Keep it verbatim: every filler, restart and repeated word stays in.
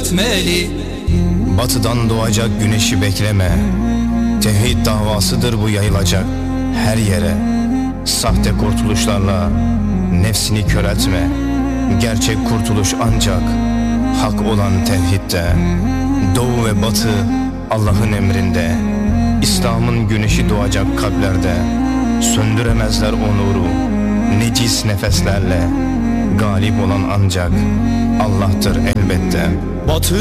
etmeli. Batıdan doğacak güneşi bekleme. Tevhid davasıdır bu yayılacak her yere. Sahte kurtuluşlarla nefsini köreltme. Gerçek kurtuluş ancak hak olan tevhidde. Doğu ve batı Allah'ın emrinde. İslam'ın güneşi doğacak kalplerde. Söndüremezler o nuru necis nefeslerle. Galip olan ancak Allah'tır elbette. Batı